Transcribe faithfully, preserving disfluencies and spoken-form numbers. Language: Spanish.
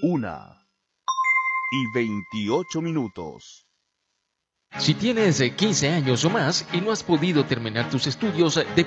una y veintiocho minutos. Si tienes quince años o más y no has podido terminar tus estudios de